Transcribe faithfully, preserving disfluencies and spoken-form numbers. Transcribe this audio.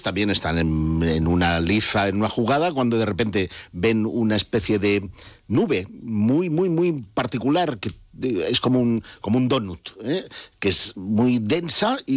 también están en, en una liza, en una jugada, cuando de repente ven una especie de nube muy, muy, muy particular, que es como un, como un donut, ¿eh? que es muy densa y